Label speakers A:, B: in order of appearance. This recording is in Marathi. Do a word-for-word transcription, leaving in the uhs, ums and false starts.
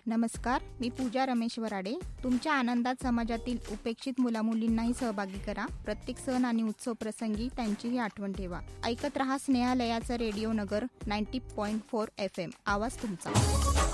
A: नमस्कार, मी पूजा रमेश वराडे. तुमच्या आनंदात समाजातील उपेक्षित मुलामुलींनाही सहभागी करा. प्रत्येक सण आणि उत्सव प्रसंगी त्यांचीही आठवण ठेवा. ऐकत रहा स्नेहालयाचा रेडिओ नगर नव्वद पॉईंट चार एफ एम. आवाज तुमचा.